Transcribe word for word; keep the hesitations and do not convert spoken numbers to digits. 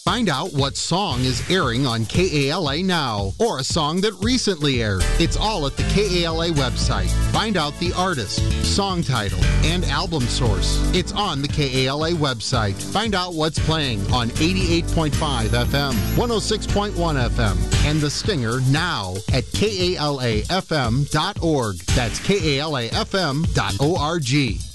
Find out what song is airing on K A L A now, or a song that recently aired. It's all at the K A L A website. Find out the artist, song title, and album source. It's on the K A L A website. Find out what's playing on eighty-eight point five F M, one oh six point one F M, and The Stinger now at K A L A F M dot org. That's K A L A F M dot org.